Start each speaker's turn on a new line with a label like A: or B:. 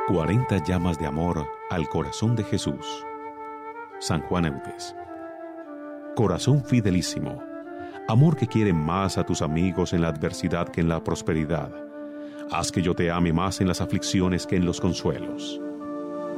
A: 40 llamas de amor al corazón de Jesús. San Juan Eudes. Corazón fidelísimo, amor que quiere más a tus amigos en la adversidad que en la prosperidad. Haz que yo te ame más en las aflicciones que en los consuelos.